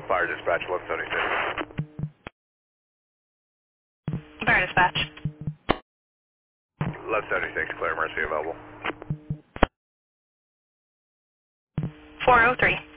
Fire dispatch 1176. Fire dispatch. 1176, clear emergency available. 403.